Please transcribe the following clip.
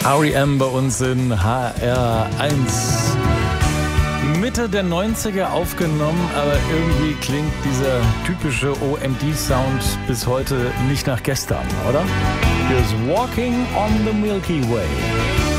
R.E.M. bei uns in HR1. Mitte der 90er aufgenommen, aber irgendwie klingt dieser typische OMD-Sound bis heute nicht nach gestern, oder? Hier ist Walking on the Milky Way.